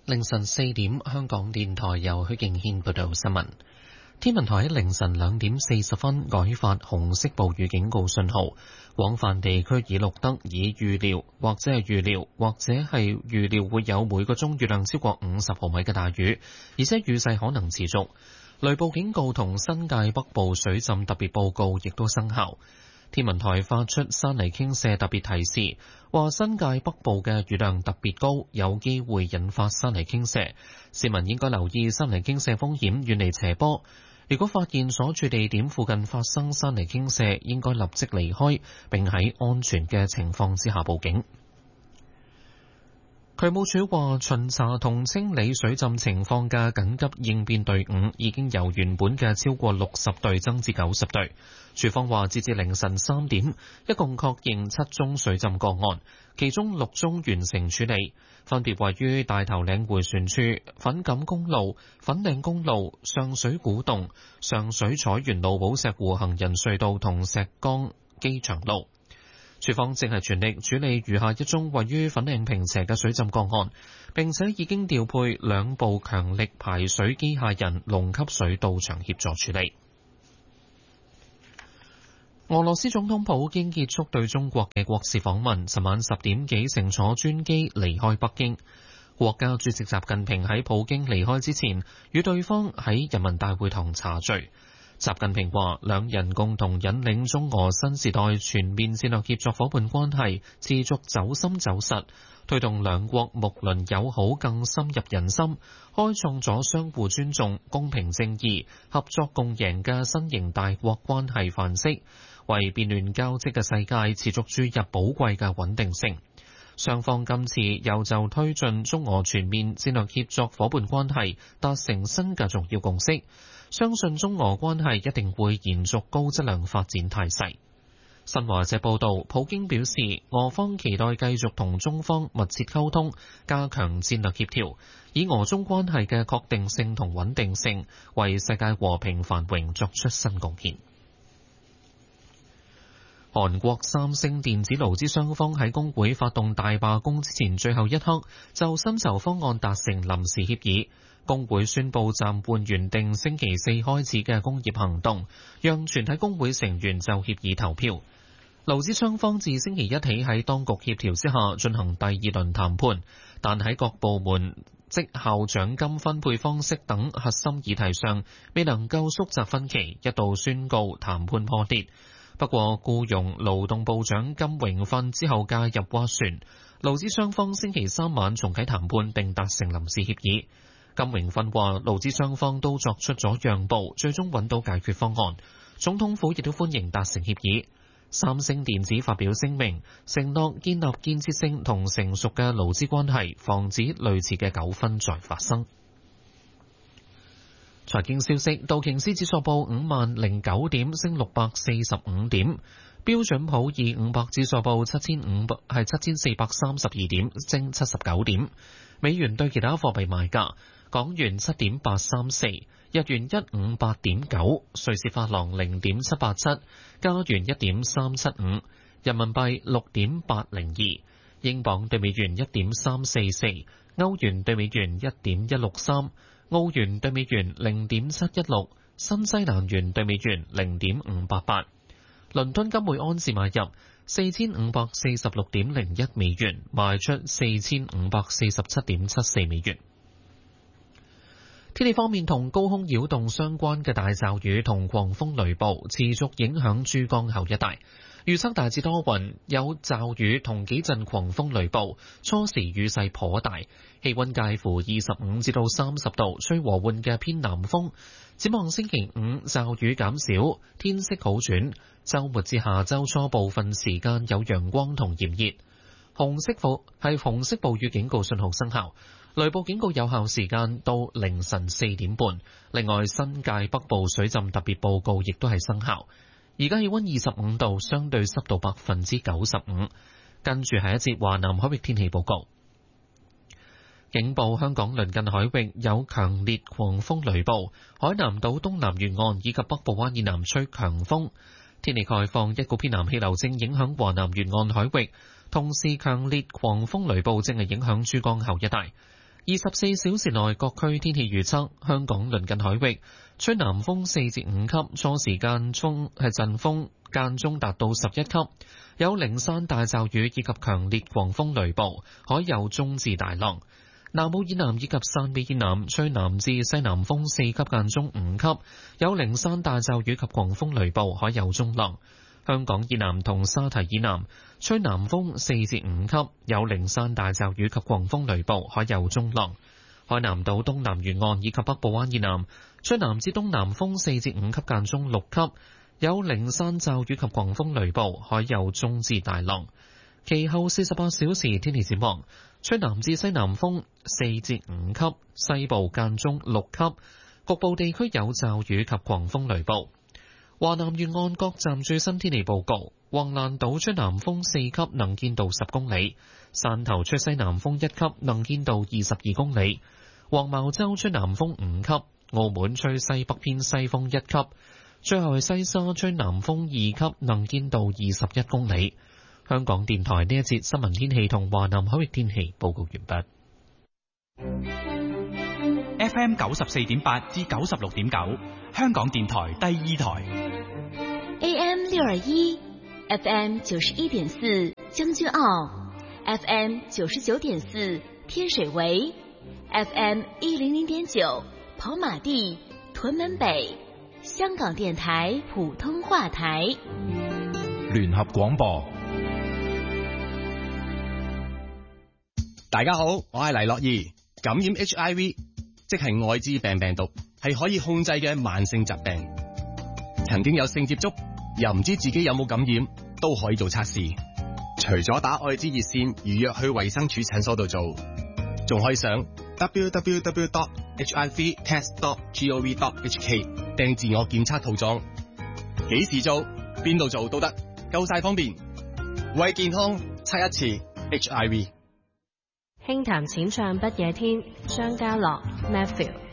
凌晨4點，香港電台由許敬軒報道新聞。天文台喺凌晨2點40分改發紅色暴雨警告信號，廣泛地區已錄得已預料或者係預料會有每個鐘雨量超過50毫米嘅大雨，而且雨勢可能持續。雷暴警告同新界北部水浸特別報告亦都生效。天文台發出山泥傾瀉特別提示，話新界北部嘅雨量特別高，有機會引發山泥傾瀉，市民應該留意山泥傾瀉風險，遠離斜坡。如果發現所處地點附近發生山泥傾瀉，應該立即離開，並喺安全嘅情況之下報警。渠務署話，巡查同清理水浸情況嘅緊急應變隊伍已經由原本嘅超過60隊增至90隊。署方話，截至凌晨3點，一共確認7宗水浸個案，其中6宗完成處理，分別位於大頭嶺迴旋處、粉錦公路、粉嶺公路、上水古洞、上水彩園路寶石湖行人隧道同石崗機場路。署方正係全力處理餘下1宗位於粉嶺坪輋嘅水浸個案，並且已經調配2部強力排水機械人龍吸水到場協助處理。俄羅斯總統普京結束對中國嘅國事訪問，尋晚10點幾乘坐專機離開北京。國家主席習近平喺普京離開之前，與對方喺人民大會堂茶聚。習近平話，兩人共同引領中俄新時代全面戰略協作伙伴關係持續走深走實，推動兩國睦鄰友好更深入人心，開創咗相互尊重、公平正義、合作共贏嘅新型大國關係範式，為變亂交織嘅世界持續注入寶貴嘅穩定性。雙方今次又就推進中俄全面戰略協作伙伴關係達成新嘅重要共識，相信中俄關係一定會延續高質量發展態勢。新華社報道，普京表示，俄方期待繼續同中方密切溝通，加強戰略協調，以俄中關係嘅確定性同穩定性，為世界和平繁榮作出新貢獻。韓國三星電子勞資雙方喺工會發動大罷工之前最後一刻，就薪酬方案達成臨時協議。工會宣布暫緩原定星期4開始嘅工業行動，讓全體工會成員就協議投票。勞資雙方自星期一起喺當局協調之下進行第二輪談判，但喺各部門績效獎金分配方式等核心議題上未能夠縮窄分歧，一度宣告談判破裂。不過，僱傭勞動部長金榮訓之後介入斡旋，勞資雙方星期3晚重啟談判並達成臨時協議。金榮訓話，勞資雙方都作出咗讓步，最終揾到解決方案。總統府亦都歡迎達成協議。三星電子發表聲明，承諾建立建設性同成熟嘅勞資關係，防止類似嘅糾紛再發生。財經消息，道瓊斯指數報5009點，升645點；標準普爾500指數報7432點，升79點。美元對其他貨幣賣價：港元7.834，日元158.9，瑞士法郎0.787，加元1.375，人民幣6.802，英鎊對美元1.344，歐元對美元1.163。澳元對美元0.716，新西蘭元對美元0.588。倫敦金每盎司買入4546.01美元，賣出4547.74美元。天氣方面，同高空擾動相關嘅大驟雨同狂風雷暴持續影響珠江口一帶。預測大致多雲，有驟雨同幾陣狂風雷暴，初時雨勢頗大，氣溫介乎25至到30度，吹和緩嘅偏南風。展望星期5驟雨減少，天色好轉，週末至下週初部分時間有陽光同炎熱。紅色暴雨警告信號生效，雷暴警告有效時間到凌晨4點半。另外，新界北部水浸特別報告亦都係生效。而家氣溫25度，相對濕度95%。跟住係一節華南海域天氣報告。警報：香港鄰近海域有強烈狂風雷暴，海南島東南沿岸以及北部灣以南吹強風。天氣概況：一股偏南氣流正影響華南沿岸海域，同時強烈狂風雷暴正係影響珠江口一帶。 24小時內各區天氣預測：香港鄰近海域吹南風4至5級，初時間中係陣風，間中達到11級，有零散大驟雨以及強烈狂風雷暴，海有中至大浪。南澳以南以及汕尾以南吹南至西南風4級間中5級，有零散大驟雨及狂風雷暴，海有中浪。香港以南同沙堤以南吹南風4至5級，有零散大驟雨及狂風雷暴，海有中浪。海南島東南沿岸以及北部灣以南吹南至東南風4至5級間中6級，有零散驟雨及狂風雷暴，海有中至大浪。其後48小時天氣展望，吹南至西南風4至5級，西部間中6級，局部地區有驟雨及狂風雷暴。華南沿岸各站最新天氣報告：橫瀾島吹南風4級，能見度10公里；汕頭吹西南風1級，能見度22公里；黃茅洲吹南風5級；澳門吹西北偏西風1級；最後係西沙吹南風2級，能見度21公里。香港電台呢一節新聞天氣同華南海域天氣報告完畢。 FM 94.8至96.9，香港電台第二台。 AM 621 FM 91.4將軍澳 FM 99.4天水圍 FM 100.9跑馬地屯門北，香港電台普通話台。 聯合廣播。 大家好，我係黎樂怡。感染 HIV 即係愛滋病病毒，係可以控制嘅慢性疾病。曾經有性接觸又唔知自己有冇感染，都可以做測試。除咗打愛滋熱線預約去衛生署診所度做，仲可以上 www.hivtest.gov.hk 訂自我檢測套裝。幾時做邊度做都得，夠晒方便。為健康測一次 HIV。 輕談淺唱不夜天，張家樂 Matthew。